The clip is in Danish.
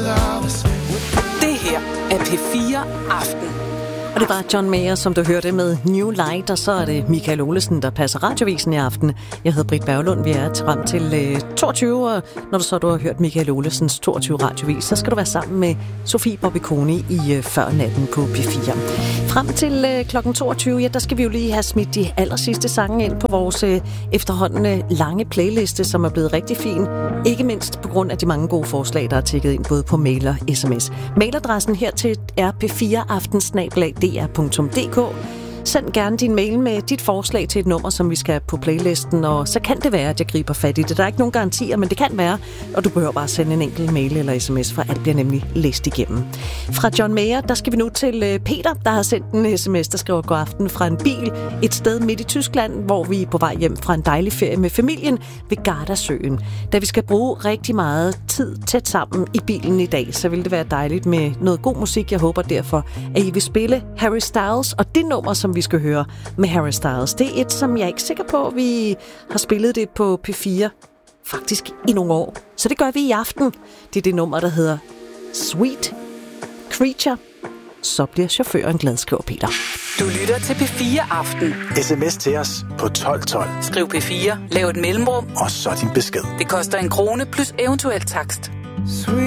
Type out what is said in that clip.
Det her er P4 Aften. Og det var John Mayer, som du hørte med New Light, og så er det Michael Olesen, der passer radiovisen i aften. Jeg hedder Britt Berglund, vi er frem til 22, og når du har hørt Michael Olesens 22 radiovis, så skal du være sammen med Sofie Bobiconi i Før Natten på P4. Frem til klokken 22, ja, der skal vi jo lige have smidt de allersidste sange ind på vores efterhånden lange playliste, som er blevet rigtig fin. Ikke mindst på grund af de mange gode forslag, der er tækket ind både på mail og sms. Mailadressen hertil er p4aften@dr.dk. Send gerne din mail med dit forslag til et nummer, som vi skal have på playlisten, og så kan det være, at jeg griber fat i det. Der er ikke nogen garantier, men det kan være, og du behøver bare sende en enkelt mail eller sms, for alt bliver nemlig læst igennem. Fra John Mayer, der skal vi nu til Peter, der har sendt en sms, der skriver god aften fra en bil et sted midt i Tyskland, hvor vi er på vej hjem fra en dejlig ferie med familien ved Gardasøen. Da vi skal bruge rigtig meget tid tæt sammen i bilen i dag, så vil det være dejligt med noget god musik. Jeg håber derfor, at I vil spille Harry Styles, og det nummer, som vi skal høre med Harry Styles, det er et, som jeg er ikke sikker på, vi har spillet det på P4 faktisk i nogle år. Så det gør vi i aften. Det er det nummer, der hedder Sweet Creature. Så bliver chaufføren glad, skriver Peter. Du lytter til P4 Aften. SMS til os på 1212. Skriv P4, lav et mellemrum, og så din besked. Det koster 1 krone plus eventuel takst. Sweet